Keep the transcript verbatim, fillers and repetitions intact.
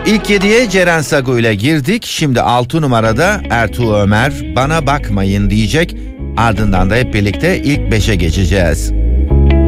İlk yediye Ceren Sago ile girdik. Şimdi altı numarada Ertuğ Ömer Bana Bakmayın diyecek. Ardından da hep birlikte ilk beşe geçeceğiz.